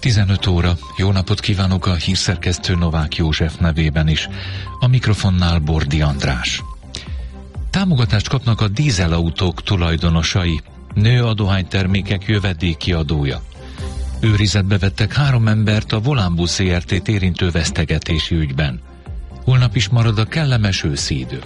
15 óra. Jó napot kívánok a hírszerkesztő Novák József nevében is. A mikrofonnál Bordi András. Támogatást kapnak a dízelautók tulajdonosai. Nő a dohánytermékek jövedéki adója. Őrizetbe vettek 3 embert a Volánbusz Zrt-t érintő vesztegetési ügyben. Holnap is marad a kellemes őszi idő.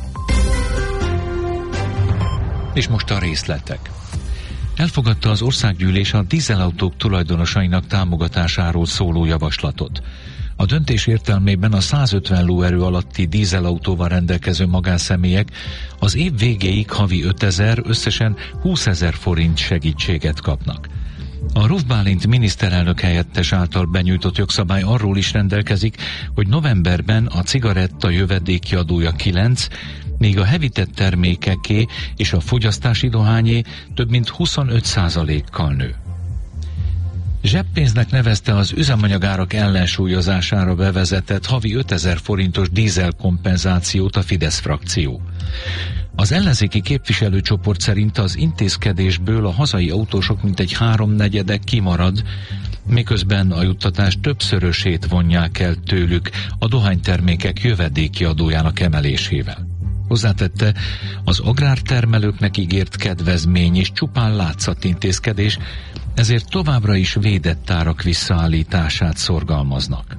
És most a részletek. Elfogadta az országgyűlés a dízelautók tulajdonosainak támogatásáról szóló javaslatot. A döntés értelmében a 150 lóerő alatti dízelautóval rendelkező magánszemélyek az év végéig havi 5000, összesen 20 000 forint segítséget kapnak. A Ruf Bálint miniszterelnök helyettes által benyújtott jogszabály arról is rendelkezik, hogy novemberben a cigaretta jövedéki adója 9, míg a hevített termékeké és a fogyasztási dohányé több mint 25%-kal nő. Zseppénznek nevezte az üzemanyagárak ellensúlyozására bevezetett havi 5000 forintos dízelkompenzációt a Fidesz frakció. Az ellenzéki képviselőcsoport szerint az intézkedésből a hazai autósok mintegy 3/4 kimarad, miközben a juttatás többszörösét vonják el tőlük a dohánytermékek jövedéki adójának emelésével. Hozzátette, az agrártermelőknek ígért kedvezmény és csupán látszatintézkedés, ezért továbbra is védett árak visszaállítását szorgalmaznak.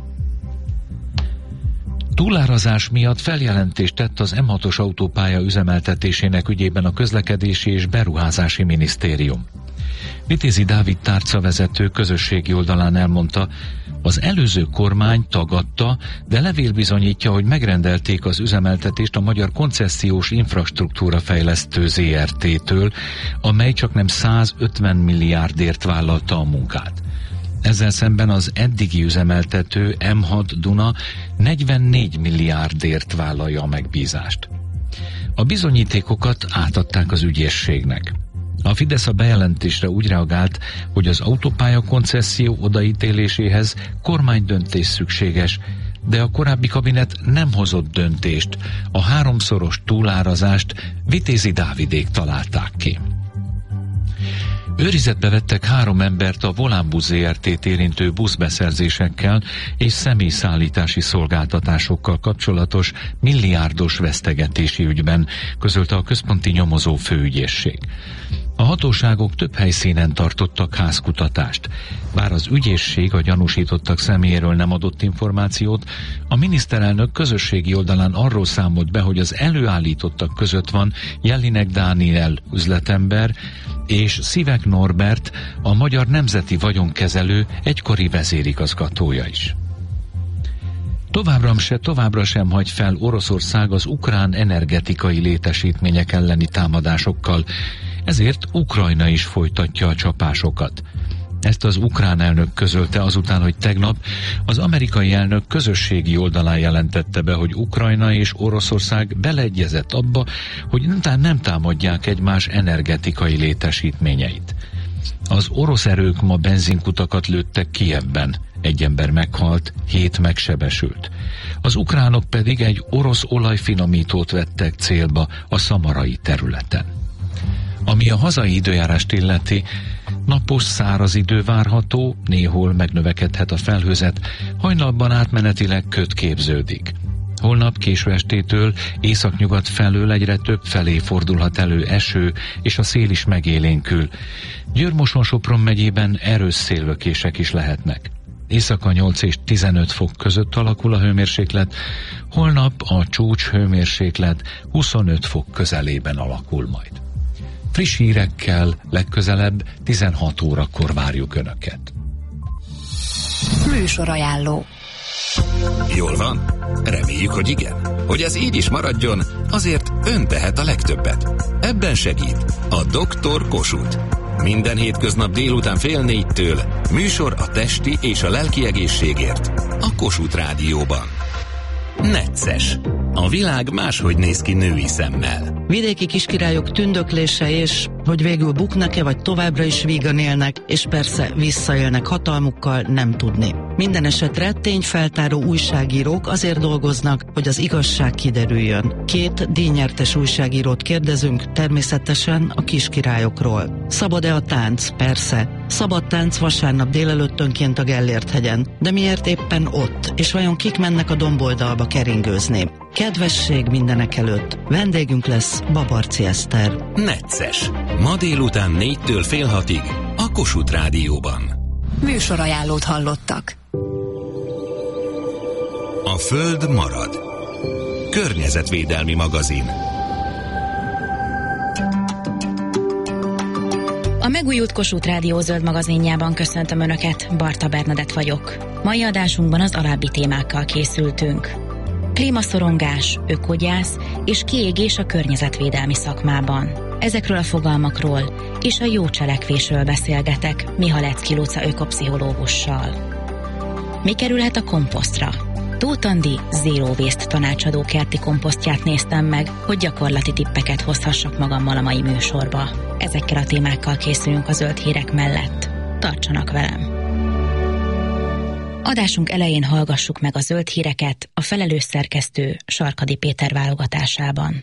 Túlárazás miatt feljelentést tett az M6-os autópálya üzemeltetésének ügyében a Közlekedési és Beruházási Minisztérium. Vitézi Dávid tárcavezető közösségi oldalán elmondta, az előző kormány tagadta, de levél bizonyítja, hogy megrendelték az üzemeltetést a Magyar Koncesziós Infrastruktúra Fejlesztő Zrt-től, amely csaknem 150 milliárdért vállalta a munkát. Ezzel szemben az eddigi üzemeltető M6 Duna 44 milliárdért vállalja a megbízást. A bizonyítékokat átadták az ügyészségnek. A Fidesz a bejelentésre úgy reagált, hogy az autópálya koncesszió odaítéléséhez kormánydöntés szükséges, de a korábbi kabinet nem hozott döntést, a 3-szoros túlárazást Vitézi Dávidék találták ki. Őrizetbe vettek 3 embert a Volánbusz Zrt-t érintő buszbeszerzésekkel és személyszállítási szolgáltatásokkal kapcsolatos milliárdos vesztegetési ügyben, közölte a Központi Nyomozó Főügyészség. A hatóságok több helyszínen tartottak házkutatást. Bár az ügyészség a gyanúsítottak személyéről nem adott információt, a miniszterelnök közösségi oldalán arról számolt be, hogy az előállítottak között van Jellinek Dániel üzletember és Szivek Norbert, a Magyar Nemzeti Vagyonkezelő egykori vezérigazgatója is. Továbbra sem hagy fel Oroszország az ukrán energetikai létesítmények elleni támadásokkal, ezért Ukrajna is folytatja a csapásokat. Ezt az ukrán elnök közölte azután, hogy tegnap az amerikai elnök közösségi oldalán jelentette be, hogy Ukrajna és Oroszország beleegyezett abba, hogy nem támadják egymás energetikai létesítményeit. Az orosz erők ma benzinkutakat lőttek Kijevben. 1 ember meghalt, 7 megsebesült. Az ukránok pedig egy orosz olajfinomítót vettek célba a szamarai területen. Ami a hazai időjárást illeti, napos száraz idő várható, néhol megnövekedhet a felhőzet, hajnalban átmenetileg köd képződik. Holnap késő estétől északnyugat felől egyre több felé fordulhat elő eső, és a szél is megélénkül. Győr-Moson-Sopron megyében erős szélvökések is lehetnek. Éjszaka 8 és 15 fok között alakul a hőmérséklet, holnap a csúcs hőmérséklet 25 fok közelében alakul majd. Friss hírekkel legközelebb 16 órakor várjuk Önöket. Műsorajánló. Jól van? Reméljük, hogy igen. Hogy ez így is maradjon, azért ön tehet a legtöbbet. Ebben segít a Dr. Kossuth. Minden hétköznap délután 3:30 műsor a testi és a lelki egészségért. A Kossuth Rádióban. Necces. A világ máshogy néz ki női szemmel. Vidéki kiskirályok tündöklése és hogy végül buknak-e vagy továbbra is vígan élnek, és persze visszaélnek hatalmukkal, nem tudni. Minden esetre tényfeltáró újságírók azért dolgoznak, hogy az igazság kiderüljön. 2 díjnyertes újságírót kérdezünk, természetesen a kiskirályokról. Szabad-e a tánc? Persze. Szabad tánc vasárnap délelőttönként a Gellért-hegyen. De miért éppen ott? És vajon kik mennek a domboldalba keringőzni? Kedvesség mindenek előtt. Vendégünk lesz Babarczy Eszter. Necces. Ma délután 4-től fél 6-ig a Kossuth Rádióban. Műsorajánlót hallottak. A Föld marad. Környezetvédelmi magazin. A megújult Kossuth Rádió zöld magazinjában köszöntöm Önöket, Barta Bernadett vagyok. Mai adásunkban az alábbi témákkal készültünk. Klímaszorongás, ökogyász és kiégés a környezetvédelmi szakmában. Ezekről a fogalmakról és a jó cselekvésről beszélgetek Mihalecki Luca ökopszichológussal. Mi kerülhet a komposztra? Tóth Andi Zero Waste tanácsadó kerti komposztját néztem meg, hogy gyakorlati tippeket hozhassak magammal a mai műsorba. Ezekkel a témákkal készülünk a zöld hírek mellett. Tartsanak velem! Adásunk elején hallgassuk meg a zöld híreket a felelős szerkesztő Sarkadi Péter válogatásában.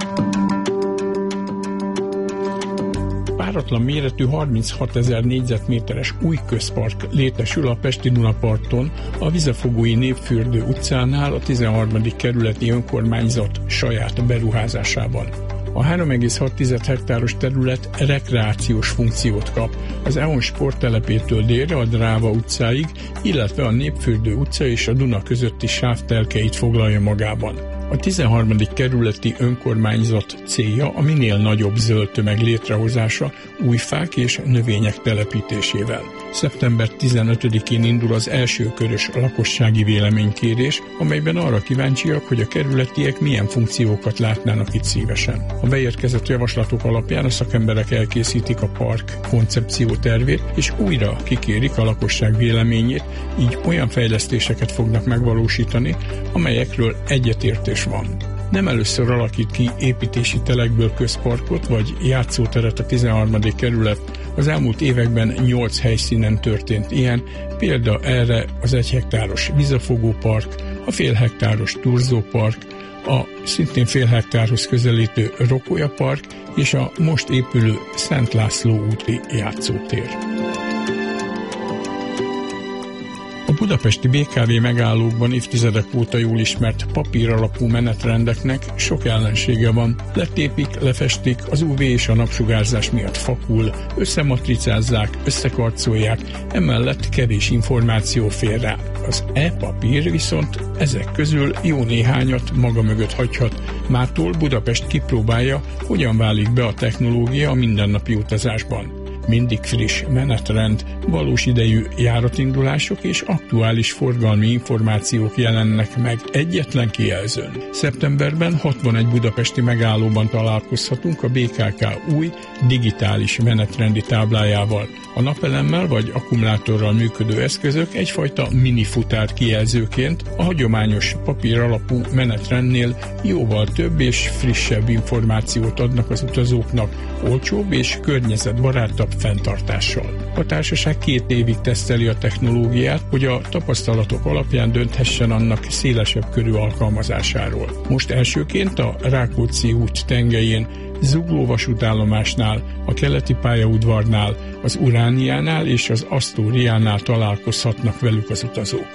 Páratlan méretű 36 000 négyzetméteres új közpark létesül a pesti Dunaparton, a Vizefogói Népfürdő utcánál a 13. kerületi önkormányzat saját beruházásában. A 3,6 hektáros terület rekreációs funkciót kap, az EON sporttelepétől délre a Dráva utcáig, illetve a Népfürdő utca és a Duna közötti sávtelkeit foglalja magában. A 13. kerületi önkormányzat célja a minél nagyobb zöld tömeg létrehozása új fák és növények telepítésével. Szeptember 15-én indul az első körös lakossági véleménykérés, amelyben arra kíváncsiak, hogy a kerületiek milyen funkciókat látnának itt szívesen. A beérkezett javaslatok alapján a szakemberek elkészítik a park koncepció tervét, és újra kikérik a lakosság véleményét, így olyan fejlesztéseket fognak megvalósítani, amelyekről egyetértés van. Nem először alakít ki építési telekből közparkot vagy játszóteret a 13. kerület, az elmúlt években 8 helyszínen történt ilyen, példa erre az 1 hektáros Vizefogó park, a fél hektáros Turzó park, a szintén fél hektárhoz közelítő Rokolya park és a most épülő Szent László úti játszótér. A budapesti BKV megállókban évtizedek óta jól ismert papíralapú menetrendeknek sok ellensége van. Letépik, lefestik, az UV és a napsugárzás miatt fakul, összematricázzák, összekarcolják, emellett kevés információ fér rá. Az e-papír viszont ezek közül jó néhányat maga mögött hagyhat. Mától Budapest kipróbálja, hogyan válik be a technológia a mindennapi utazásban. Mindig friss menetrend, valós idejű járatindulások és aktuális forgalmi információk jelennek meg egyetlen kijelzőn. Szeptemberben 61 budapesti megállóban találkozhatunk a BKK új digitális menetrendi táblájával. A napelemmel vagy akkumulátorral működő eszközök egyfajta minifutár kijelzőként a hagyományos papír alapú menetrendnél jóval több és frissebb információt adnak az utazóknak, olcsóbb és környezetbarátabb fenntartással. A társaság 2 évig teszteli a technológiát, hogy a tapasztalatok alapján dönthessen annak szélesebb körű alkalmazásáról. Most elsőként a Rákóczi út tengelyén, Zugló vasútállomásnál, a keleti pályaudvarnál, az Urániánál és az Asztóriánál találkozhatnak velük az utazók.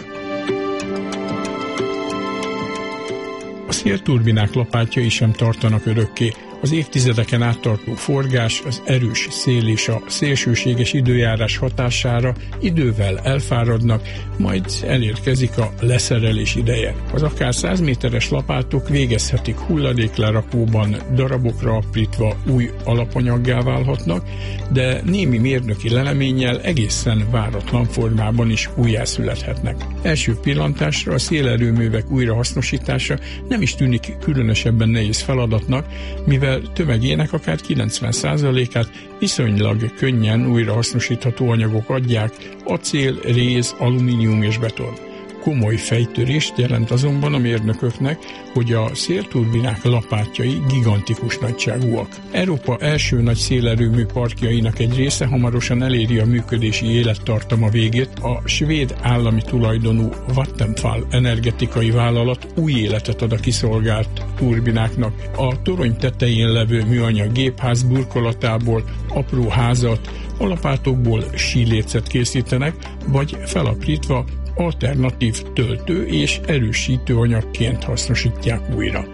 A szélturbinák lapátjai sem tartanak örökké. Az évtizedeken át tartó forgás, az erős szél és a szélsőséges időjárás hatására idővel elfáradnak, majd elérkezik a leszerelés ideje. Az akár 100 méteres lapátok végezhetik hulladéklerakóban, darabokra aprítva új alapanyaggá válhatnak, de némi mérnöki leleménnyel egészen váratlan formában is újjászülethetnek. Első pillantásra a szélerőművek újrahasznosítása nem is tűnik különösebben nehéz feladatnak, mivel tömegének akár 90%-át viszonylag könnyen újrahasznosítható anyagok adják, acél, réz, alumínium és beton. Komoly fejtörést jelent azonban a mérnököknek, hogy a szélturbinák lapátjai gigantikus nagyságúak. Európa első nagy szélerőmű parkjainak egy része hamarosan eléri a működési élettartama végét. A svéd állami tulajdonú Vattenfall energetikai vállalat új életet ad a kiszolgált turbináknak. A torony tetején levő műanyag gépház burkolatából apró házat, a lapátokból sílécet készítenek, vagy felaprítva alternatív töltő és erősítő anyagként hasznosítják újra.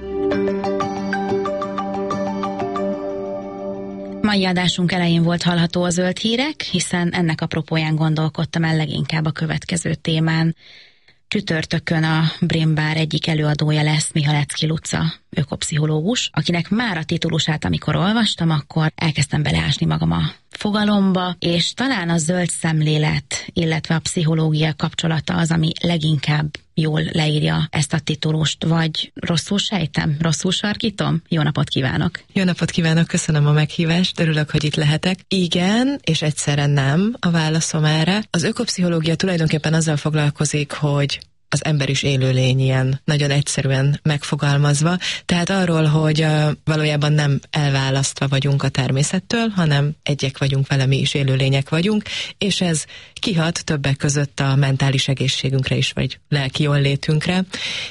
Mai adásunk elején volt hallható a zöld hírek, hiszen ennek apropóján gondolkodtam el leginkább a következő témán. Csütörtökön a Brimbár egyik előadója lesz Mihalecki Luca, ökopszichológus, akinek már a titulusát, amikor olvastam, akkor elkezdtem beleásni magam a fogalomba, és talán a zöld szemlélet, illetve a pszichológia kapcsolata az, ami leginkább jól leírja ezt a titulust, vagy rosszul sejtem, rosszul sarkítom? Jó napot kívánok! Jó napot kívánok, köszönöm a meghívást, örülök, hogy itt lehetek. Igen, és egyszerre nem a válaszom erre. Az ökopszichológia tulajdonképpen azzal foglalkozik, hogy az ember is élőlény, ilyen nagyon egyszerűen megfogalmazva, tehát arról, hogy valójában nem elválasztva vagyunk a természettől, hanem egyek vagyunk vele, mi is élőlények vagyunk, és ez kihat többek között a mentális egészségünkre is, vagy lelki jóllétünkre,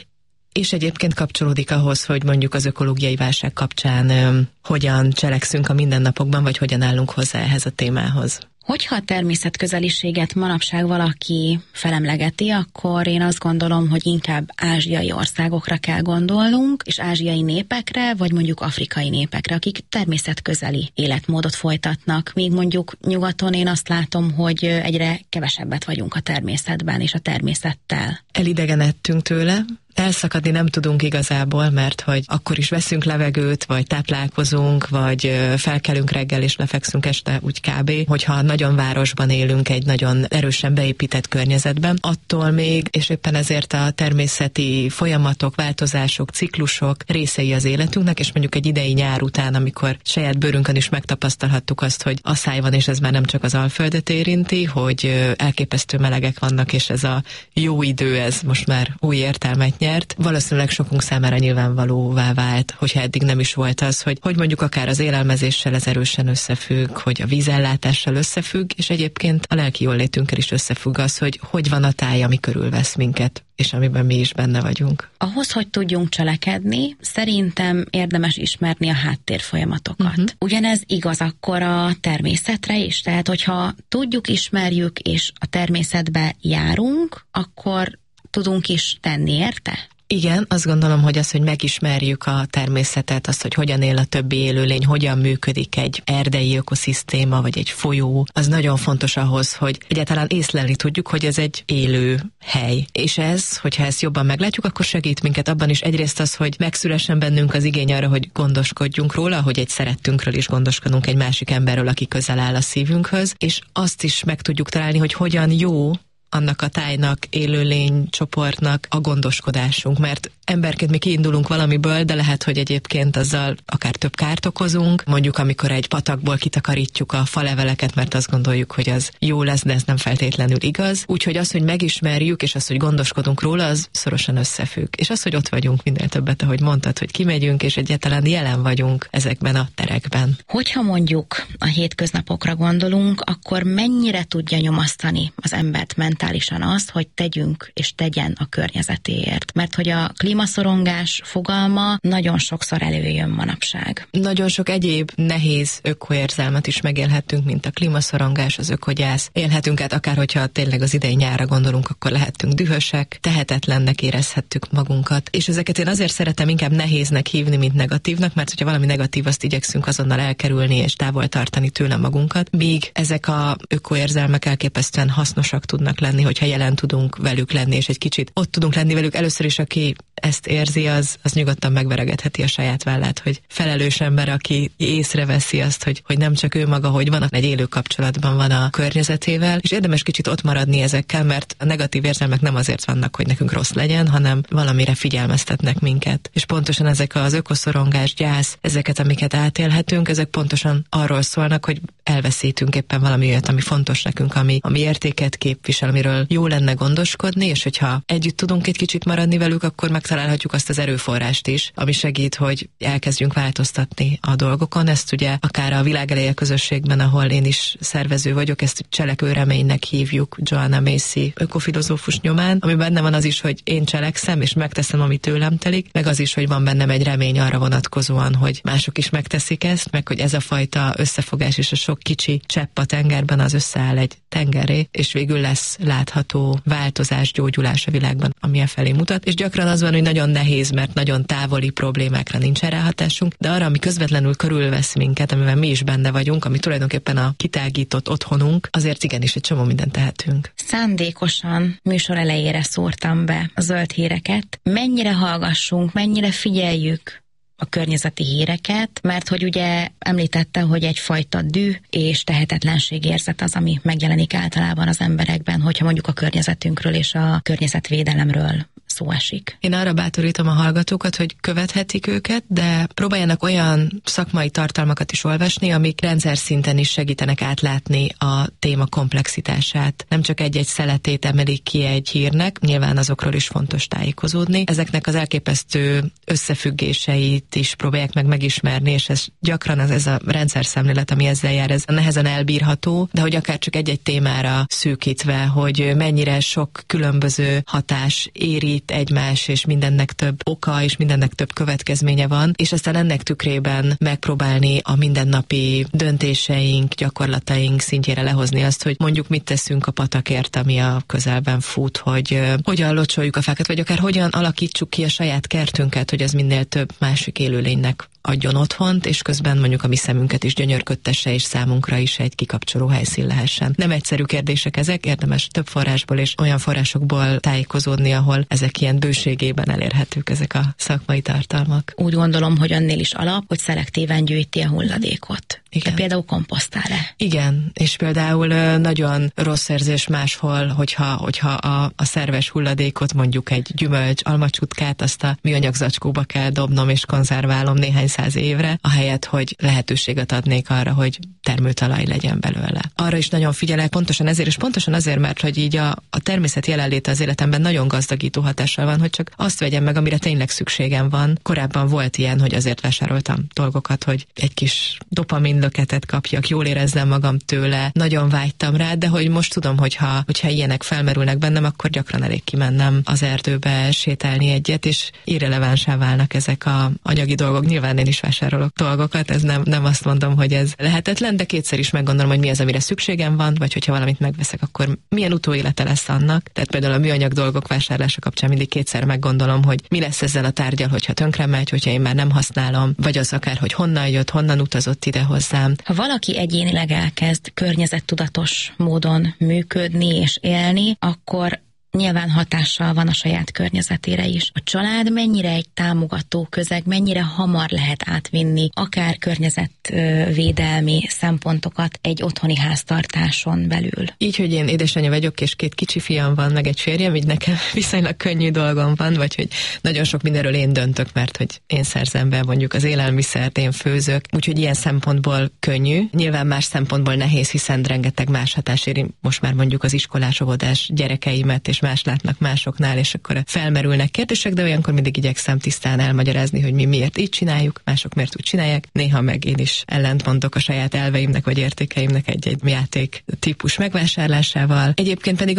és egyébként kapcsolódik ahhoz, hogy mondjuk az ökológiai válság kapcsán hogyan cselekszünk a mindennapokban, vagy hogyan állunk hozzá ehhez a témához. Hogyha a természetközeliséget manapság valaki felemlegeti, akkor én azt gondolom, hogy inkább ázsiai országokra kell gondolnunk, és ázsiai népekre, vagy mondjuk afrikai népekre, akik természetközeli életmódot folytatnak. Míg mondjuk nyugaton én azt látom, hogy egyre kevesebbet vagyunk a természetben és a természettel. Elidegenedtünk tőle. Elszakadni nem tudunk igazából, mert hogy akkor is veszünk levegőt, vagy táplálkozunk, vagy felkelünk reggel és lefekszünk este, úgy kb. Hogyha nagyon városban élünk egy nagyon erősen beépített környezetben, attól még, és éppen ezért a természeti folyamatok, változások, ciklusok részei az életünknek, és mondjuk egy idei nyár után, amikor saját bőrünkön is megtapasztalhattuk azt, hogy asszály van, és ez már nem csak az Alföldet érinti, hogy elképesztő melegek vannak, és ez a jó idő, ez most már új értelmet nyert. Valószínűleg sokunk számára nyilvánvalóvá vált, hogyha eddig nem is volt az, hogy mondjuk akár az élelmezéssel ez erősen összefügg, hogy a vízellátással összefügg, és egyébként a lelki jóllétünkkel is összefügg az, hogy van a táj, ami körülvesz minket, és amiben mi is benne vagyunk. Ahhoz, hogy tudjunk cselekedni, szerintem érdemes ismerni a háttérfolyamatokat. Ugyanez igaz akkor a természetre is, tehát hogyha tudjuk, ismerjük, és a természetbe járunk, akkor tudunk is tenni érte? Igen, azt gondolom, hogy az, hogy megismerjük a természetet, azt, hogy hogyan él a többi élőlény, hogyan működik egy erdei ökoszisztéma, vagy egy folyó, az nagyon fontos ahhoz, hogy egyáltalán észlelni tudjuk, hogy ez egy élő hely. És ez, hogyha ezt jobban meglátjuk, akkor segít minket abban is egyrészt az, hogy megszülessen bennünk az igény arra, hogy gondoskodjunk róla, hogy egy szerettünkről is gondoskodunk, egy másik emberről, aki közel áll a szívünkhöz, és azt is meg tudjuk találni, hogy hogyan jó annak a tájnak, élőlény csoportnak a gondoskodásunk, mert emberként mi kiindulunk valamiből, de lehet, hogy egyébként azzal akár több kárt okozunk, mondjuk amikor egy patakból kitakarítjuk a faleveleket, mert azt gondoljuk, hogy az jó lesz, de ez nem feltétlenül igaz. Úgyhogy az, hogy megismerjük, és az, hogy gondoskodunk róla, az szorosan összefügg. És az, hogy ott vagyunk minél többet, ahogy mondtad, hogy kimegyünk, és egyáltalán jelen vagyunk ezekben a terekben. Hogyha mondjuk a hétköznapokra gondolunk, akkor mennyire tudja nyomasztani az embert mentálisan azt, hogy tegyünk és tegyen a környezetéért? Mert hogy a klímaszorongás fogalma nagyon sokszor előjön manapság. Nagyon sok egyéb nehéz ökoérzelmet is megélhettünk, mint a klímaszorongás, az ökogyász. Élhetünk át, akár hogyha tényleg az idei nyárra gondolunk, akkor lehettünk dühösek, tehetetlennek érezhettük magunkat. És ezeket én azért szeretem inkább nehéznek hívni, mint negatívnak, mert hogyha valami negatív, azt igyekszünk azonnal elkerülni és távol tartani tőle magunkat, míg ezek a ökoérzelmek elképesztően hasznosak tudnak lenni, hogyha jelen tudunk velük lenni, és egy kicsit ott tudunk lenni velük. Először is, aki ezt érzi, az nyugodtan megveregetheti a saját vállát, hogy felelős ember, aki észreveszi azt, hogy nem csak ő maga, hogy van, egy élő kapcsolatban van a környezetével, és érdemes kicsit ott maradni ezekkel, mert a negatív érzelmek nem azért vannak, hogy nekünk rossz legyen, hanem valamire figyelmeztetnek minket. És pontosan ezek az ökoszorongás, gyász, ezeket, amiket átélhetünk, ezek pontosan arról szólnak, hogy elveszítünk éppen valami olyat, ami fontos nekünk, ami értéket képvisel, amiről jó lenne gondoskodni, és hogyha együtt tudunk egy kicsit maradni velük, akkor megtalálhatjuk azt az erőforrást is, ami segít, hogy elkezdjünk változtatni a dolgokon. Ezt ugye akár a Világeleje közösségben, ahol én is szervező vagyok, ezt cselekvő reménynek hívjuk Joanna Macy ökofilozófus nyomán, ami benne van az is, hogy én cselekszem, és megteszem, ami tőlem telik, meg az is, hogy van bennem egy remény arra vonatkozóan, hogy mások is megteszik ezt, meg hogy ez a fajta összefogás és a sok kicsi csepp a tengerben az összeáll egy tengerré, és végül lesz látható változás, gyógyulás a világban, ami felé mutat. És gyakran az van, hogy nagyon nehéz, mert nagyon távoli problémákra nincs ráhatásunk, de arra, ami közvetlenül körülvesz minket, amivel mi is benne vagyunk, ami tulajdonképpen a kitágított otthonunk, azért igenis egy csomó mindent tehetünk. Szándékosan műsor elejére szórtam be a zöld híreket. Mennyire hallgassunk, mennyire figyeljük a környezeti híreket, mert hogy ugye említette, hogy egyfajta düh és tehetetlenségérzet az, ami megjelenik általában az emberekben, hogyha mondjuk a környezetünkről és a környezetvédelemről szó esik. Én arra bátorítom a hallgatókat, hogy követhetik őket, de próbáljanak olyan szakmai tartalmakat is olvasni, amik rendszer szinten is segítenek átlátni a téma komplexitását. Nem csak egy-egy szeletét emelik ki egy hírnek, nyilván azokról is fontos tájékozódni. Ezeknek az elképesztő összefüggéseit is próbálják meg megismerni, és ez gyakran ez a rendszer szemlélet, ami ezzel jár, ez nehezen elbírható, de hogy akár csak egy-egy témára szűkítve, hogy mennyire sok különböző hatás érít egymás, és mindennek több oka, és mindennek több következménye van, és aztán ennek tükrében megpróbálni a mindennapi döntéseink, gyakorlataink szintjére lehozni azt, hogy mondjuk mit teszünk a patakért, ami a közelben fut, hogy hogyan locsoljuk a fákat, vagy akár hogyan alakítsuk ki a saját kertünket, hogy az minél több másik élőlénynek adjon otthont, és közben mondjuk a mi szemünket is gyönyörködtesse, és számunkra is egy kikapcsoló helyszín lehessen. Nem egyszerű kérdések ezek, érdemes több forrásból és olyan forrásokból tájékozódni, ahol ezek ilyen bőségében elérhetők, ezek a szakmai tartalmak. Úgy gondolom, hogy annél is alap, hogy szelektíven gyűjti a hulladékot. Igen. De például komposztál-e? Igen, és például nagyon rossz érzés máshol, hogyha a szerves hulladékot, mondjuk egy gyümölcs, almacsutkát, azt a műanyag zacskóba kell dobnom és konzerválom néhány 100 évre, ahelyett, hogy lehetőséget adnék arra, hogy termőtalaj legyen belőle. Arra is nagyon figyelek, pontosan ezért, és pontosan azért, mert hogy így a természet jelenléte az életemben nagyon gazdagító hatással van, hogy csak azt vegyem meg, amire tényleg szükségem van. Korábban volt ilyen, hogy azért vásároltam dolgokat, hogy egy kis dopaminlöketet kapjak, jól érezzem magam tőle, nagyon vágytam rá, de hogy most tudom, hogyha ilyenek felmerülnek bennem, akkor gyakran elég kimennem az erdőbe sétálni egyet, és irrelevánsá válnak ezek a anyagi dolgok. Nyilván én is vásárolok dolgokat, ez nem azt mondom, hogy ez lehetetlen, de kétszer is meggondolom, hogy mi az, amire szükségem van, vagy hogyha valamit megveszek, akkor milyen utóélete lesz annak. Tehát például a műanyag dolgok vásárlása kapcsán mindig kétszer meggondolom, hogy mi lesz ezzel a tárgyal, hogyha tönkre megy, hogyha én már nem használom, vagy az akár, hogy honnan jött, honnan utazott ide hozzám. Ha valaki egyénileg elkezd környezettudatos módon működni és élni, akkor nyilván hatással van a saját környezetére is. A család mennyire egy támogató közeg, mennyire hamar lehet átvinni akár környezetvédelmi szempontokat egy otthoni háztartáson belül. Így, hogy én édesanyja vagyok, és 2 kicsi fiam van, meg egy férjem, így nekem viszonylag könnyű dolgom van, vagy hogy nagyon sok mindenről én döntök, mert hogy én szerzem be mondjuk az élelmiszert, én főzök, úgyhogy ilyen szempontból könnyű. Nyilván más szempontból nehéz, hiszen rengeteg más hatás éri most már mondjuk az iskolás, óvodás gyerekeimet, és más látnak másoknál, és akkor felmerülnek kérdések, de olyankor mindig igyekszem tisztán elmagyarázni, hogy mi miért így csináljuk, mások miért úgy csinálják. Néha meg én is ellentmondok a saját elveimnek vagy értékeimnek egy-egy játék típus megvásárlásával. Egyébként pedig